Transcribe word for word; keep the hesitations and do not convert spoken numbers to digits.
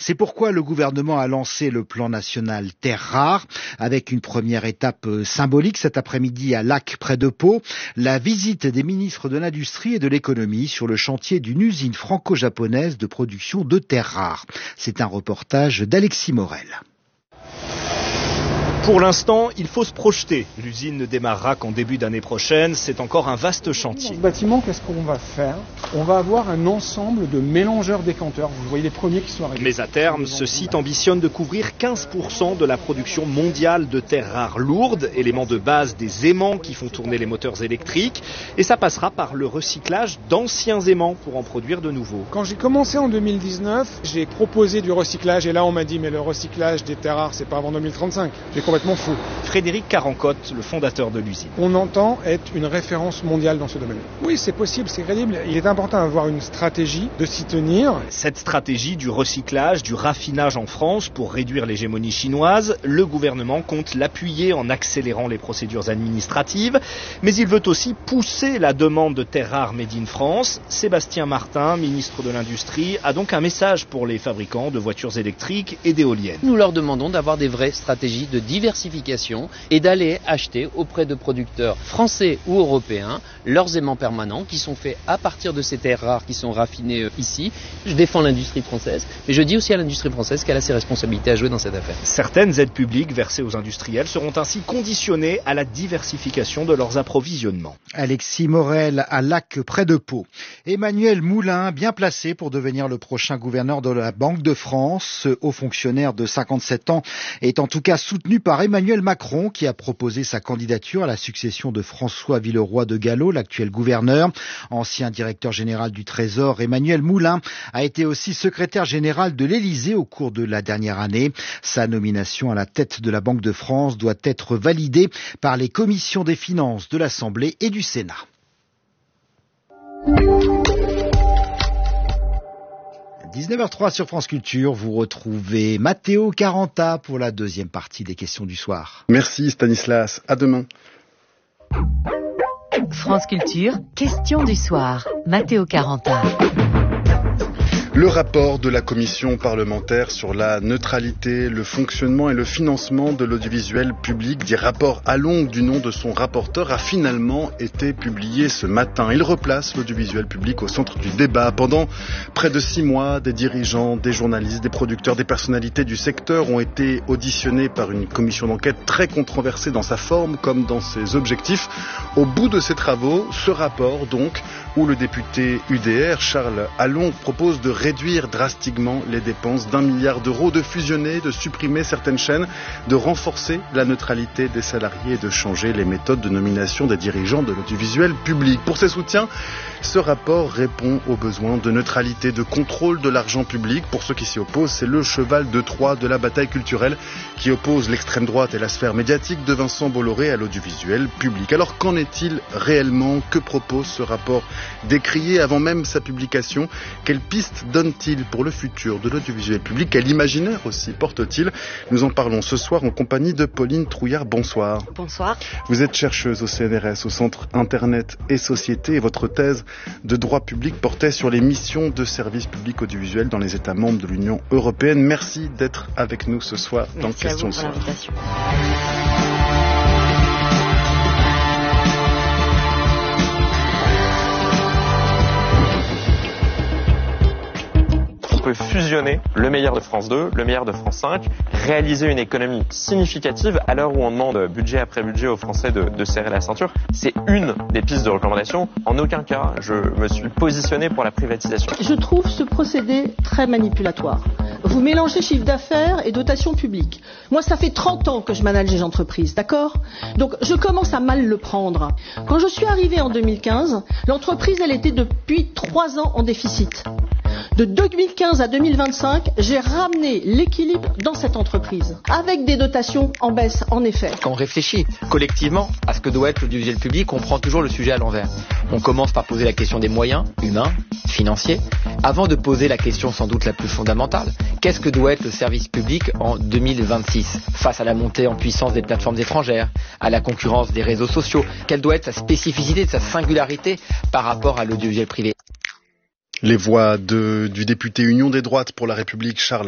C'est pourquoi le gouvernement a lancé le plan national Terres rares, avec une première étape symbolique cet après-midi à Lac, près de Pau, la visite des ministres de l'Industrie et de l'Économie sur le chantier d'une usine franco-japonaise de production de terres rares. C'est un reportage d'Alexis Morel. Pour l'instant, il faut se projeter. L'usine ne démarrera qu'en début d'année prochaine. C'est encore un vaste chantier. Dans ce bâtiment, qu'est-ce qu'on va faire? On va avoir un ensemble de mélangeurs décanteurs. Vous voyez les premiers qui sont arrivés. Mais à terme, ce site ambitionne de couvrir quinze pour cent de la production mondiale de terres rares lourdes, éléments de base des aimants qui font tourner les moteurs électriques. Et ça passera par le recyclage d'anciens aimants pour en produire de nouveaux. Quand j'ai commencé en deux mille dix-neuf, j'ai proposé du recyclage. Et là, on m'a dit, mais le recyclage des terres rares, c'est pas avant deux mille trente-cinq. J'ai complètement fou. Frédéric Carancotte, le fondateur de l'usine. On entend être une référence mondiale dans ce domaine. Oui, c'est possible, c'est crédible. Il est important d'avoir une stratégie, de s'y tenir. Cette stratégie du recyclage, du raffinage en France pour réduire l'hégémonie chinoise, le gouvernement compte l'appuyer en accélérant les procédures administratives, mais il veut aussi pousser la demande de terres rares made in France. Sébastien Martin, ministre de l'Industrie, a donc un message pour les fabricants de voitures électriques et d'éoliennes. Nous leur demandons d'avoir des vraies stratégies de diversification et d'aller acheter auprès de producteurs français ou européens leurs aimants permanents qui sont faits à partir de ces terres rares qui sont raffinées ici. Je défends l'industrie française, mais je dis aussi à l'industrie française qu'elle a ses responsabilités à jouer dans cette affaire. Certaines aides publiques versées aux industriels seront ainsi conditionnées à la diversification de leurs approvisionnements. Alexis Morel à Lac, près de Pau. Emmanuel Moulin, bien placé pour devenir le prochain gouverneur de la Banque de France. Ce haut fonctionnaire de cinquante-sept ans est en tout cas soutenu par Emmanuel Macron, qui a proposé sa candidature à la succession de François Villeroy de Galhau, l'actuel gouverneur. Ancien directeur général du Trésor, Emmanuel Moulin a été aussi secrétaire général de l'Élysée au cours de la dernière année. Sa nomination à la tête de la Banque de France doit être validée par les commissions des finances de l'Assemblée et du Sénat. dix-neuf heures trois sur France Culture, vous retrouvez Matteo Caranta pour la deuxième partie des questions du soir. Merci Stanislas, à demain. France Culture, questions du soir, Matteo Caranta. Le rapport de la commission parlementaire sur la neutralité, le fonctionnement et le financement de l'audiovisuel public, dit rapport à longue du nom de son rapporteur, a finalement été publié ce matin. Il replace l'audiovisuel public au centre du débat. Pendant près de six mois, des dirigeants, des journalistes, des producteurs, des personnalités du secteur ont été auditionnés par une commission d'enquête très controversée dans sa forme comme dans ses objectifs. Au bout de ces travaux, ce rapport donc, où le député U D R, Charles Allon, propose de réduire drastiquement les dépenses d'un milliard d'euros, de fusionner, de supprimer certaines chaînes, de renforcer la neutralité des salariés et de changer les méthodes de nomination des dirigeants de l'audiovisuel public. Pour ses soutiens, ce rapport répond aux besoins de neutralité, de contrôle de l'argent public. Pour ceux qui s'y opposent, c'est le cheval de Troie de la bataille culturelle qui oppose l'extrême droite et la sphère médiatique de Vincent Bolloré à l'audiovisuel public. Alors qu'en est-il réellement? Que propose ce rapport décrié avant même sa publication? Quelles pistes donne-t-il pour le futur de l'audiovisuel public? Quel imaginaire aussi porte-t-il? Nous en parlons ce soir en compagnie de Pauline Trouillard. Bonsoir. Bonsoir. Vous êtes chercheuse au C N R S, au Centre Internet et Société, et votre thèse de droit public portait sur les missions de services publics audiovisuels dans les États membres de l'Union européenne. Merci d'être avec nous ce soir dans Merci Questions à vous pour soir. l'invitation. On peut fusionner le meilleur de France deux, le meilleur de France cinq, réaliser une économie significative à l'heure où on demande budget après budget aux Français de, de serrer la ceinture. C'est une des pistes de recommandation. En aucun cas, je me suis positionné pour la privatisation. Je trouve ce procédé très manipulatoire. Vous mélangez chiffre d'affaires et dotation publique. Moi, ça fait trente ans que je manage les entreprises, d'accord? Donc, je commence à mal le prendre. Quand je suis arrivée en deux mille quinze, l'entreprise, elle était depuis trois ans en déficit. De deux mille quinze à deux mille vingt-cinq, j'ai ramené l'équilibre dans cette entreprise, avec des dotations en baisse, en effet. Quand on réfléchit collectivement à ce que doit être l'audiovisuel public, on prend toujours le sujet à l'envers. On commence par poser la question des moyens humains, financiers, avant de poser la question sans doute la plus fondamentale. Qu'est-ce que doit être le service public en deux mille vingt-six, face à la montée en puissance des plateformes étrangères, à la concurrence des réseaux sociaux? Quelle doit être sa spécificité, sa singularité par rapport à l'audiovisuel privé? Les voix de, du député Union des droites pour la République, Charles